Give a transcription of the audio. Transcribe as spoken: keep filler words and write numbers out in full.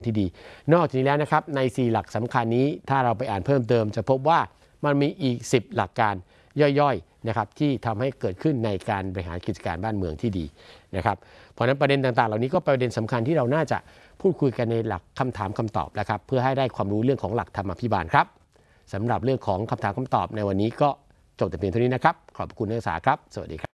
ที่ดีนอกจากนี้แล้วนะครับในสี่หลักสำคัญนี้ถ้าเราไปอ่านเพิ่มเติมจะพบว่ามันมีอีกสิบหลักการย่อยๆนะครับที่ทำให้เกิดขึ้นในการบริหารกิจการบ้านเมืองที่ดีนะครับเพราะฉะนั้นประเด็นต่างๆเหล่านี้ก็เป็นประเด็นสำคัญที่เราน่าจะพูดคุยกันในหลักคำถามคำตอบนะครับเพื่อให้ได้ความรู้เรื่องของหลักธรรมาภิบาลครับสำหรับเรื่องของคำถามคำตอบในวันนี้ก็จบแต่เพียงเท่านี้นะครับขอบคุณนักศึกษาครับสวัสดีครับ